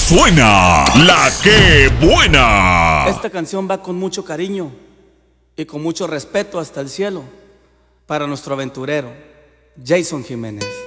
Suena la que buena. Esta canción va con mucho cariño y con mucho respeto hasta el cielo para nuestro aventurero, Jason Jiménez.